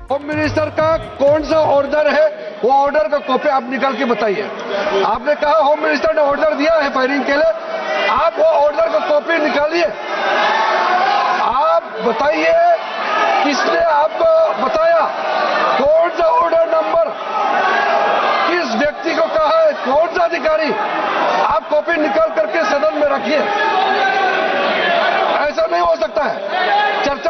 Home minister का कौन सा ऑर्डर है, वो ऑर्डर का कॉपी आप निकाल के बताइए। आपने कहा होम मिनिस्टर ने ऑर्डर दिया है फायरिंग के लिए, आप वो ऑर्डर का कॉपी निकालिए। आप बताइए किसने आपको बताया, कौन सा ऑर्डर नंबर, किस व्यक्ति को कहा है, कौन सा अधिकारी। आप कॉपी निकाल करके सदन में रखिए। ऐसा नहीं हो सकता है। चर्चा